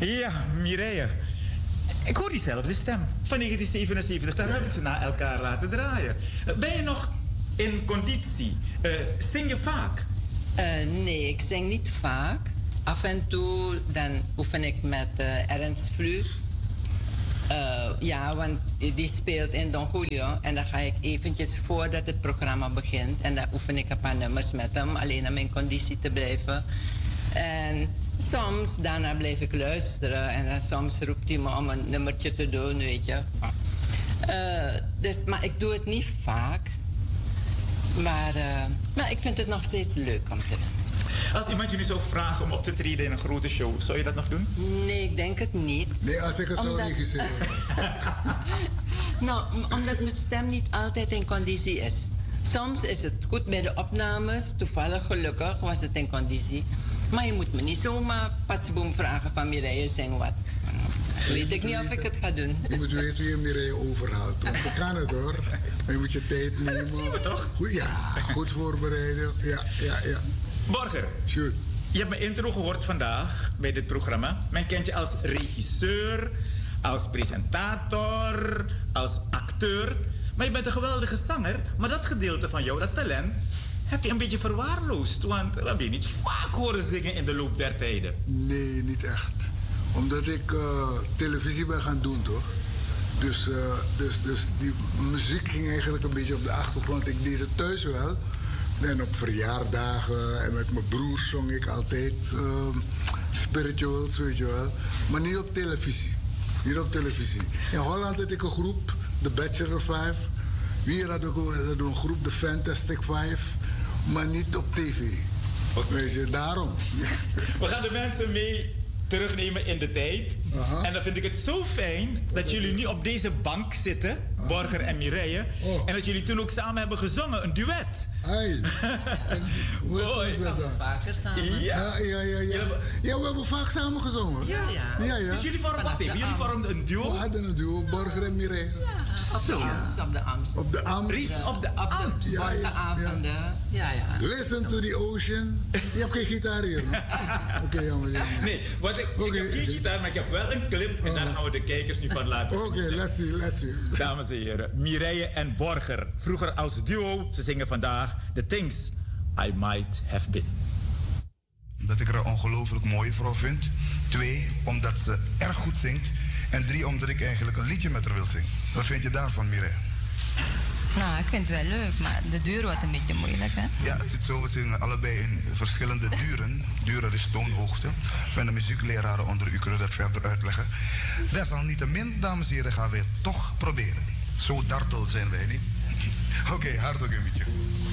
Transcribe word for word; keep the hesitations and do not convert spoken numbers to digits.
Ja, Mireille. Ik hoor diezelfde stem van negentien zevenenzeventig. Daar hebben we ze na elkaar laten draaien. Ben je nog in conditie? Uh, zing je vaak? Uh, nee, ik zing niet vaak. Af en toe dan oefen ik met uh, Ernst Vluur. Uh, ja, want die speelt in Don Julio. En dan ga ik eventjes voordat het programma begint. En dan oefen ik een paar nummers met hem. Alleen om in conditie te blijven. En soms, daarna blijf ik luisteren. En dan soms roept hij me om een nummertje te doen, weet je. Uh, dus, maar ik doe het niet vaak. Maar, uh, maar ik vind het nog steeds leuk om te doen. Als iemand jullie zou vragen om op te treden in een grote show, zou je dat nog doen? Nee, ik denk het niet. Nee, als ik het zo regisseren. Nou, omdat mijn stem niet altijd in conditie is. Soms is het goed bij de opnames. Toevallig, gelukkig, was het in conditie. Maar je moet me niet zomaar patsboom vragen van Mireille, zing wat. Weet ik niet of ik het ga doen. Je moet weten wie je Mireille overhaalt. Want je kan het hoor. Maar je moet je tijd nemen. Maar dat zien we toch? Goed, ja, goed voorbereiden. Ja, ja, ja. Borger, Shoot. Je hebt mijn intro gehoord vandaag bij dit programma. Men kent je als regisseur, als presentator, als acteur. Maar je bent een geweldige zanger. Maar dat gedeelte van jou, dat talent, heb je een beetje verwaarloosd. Want we hebben je niet vaak horen zingen in de loop der tijden. Nee, niet echt. Omdat ik uh, televisie ben gaan doen, toch? Dus, uh, dus, dus die muziek ging eigenlijk een beetje op de achtergrond. Ik deed het thuis wel. En op verjaardagen en met mijn broers zong ik altijd uh, spirituals, weet je wel. Maar niet op televisie. Niet op televisie. In Holland had ik een groep, The Bachelor Five. Hier had ik een groep, The Fantastic Five. Maar niet op tv. Okay. Weet je, daarom. We gaan de mensen mee terugnemen in de tijd. Aha. En dan vind ik het zo fijn dat jullie nu op deze bank zitten, Aha. Borger en Mireille. Oh. En dat jullie toen ook samen hebben gezongen, een duet. Hey. En hoe is dat dan? Vaker samen. Ja, ja, ja. Ja, ja. Ja, we hebben vaak samen gezongen. Ja, ja. ja, ja. Dus jullie vormden, wacht even, jullie vormden een duo? We hadden een duo, Borger en Mireille. Ja, op de Amst. Op de Amst. Op de Amst. Reeds op de Amst. Ja, ja, ja. avonden. Ja, ja. Listen to the ocean. Je hebt geen gitaar hier, Oké, okay, jammer, jammer. Nee, wat ik, okay. ik heb geen gitaar, maar ik heb wel een clip. En uh. daar gaan we de kijkers nu van laten zien. Oké, okay, let's see, let's see. Dames en heren, Mireille en Borger. Vroeger als duo, ze zingen vandaag The Things I Might Have Been. Dat ik er een ongelooflijk mooie vrouw vind. Twee, omdat ze erg goed zingt. En drie, omdat ik eigenlijk een liedje met haar wil zingen. Wat vind je daarvan, Mireille? Nou, ik vind het wel leuk, maar de duur wordt een beetje moeilijk, hè? Ja, het zit zo, we zingen allebei in verschillende duren. Duren is toonhoogte. Van de muziekleraren onder u kunnen dat verder uitleggen. Desalniettemin, dames en heren, gaan we het toch proberen. Zo dartel zijn wij niet. Oké, okay, hard ook een beetje.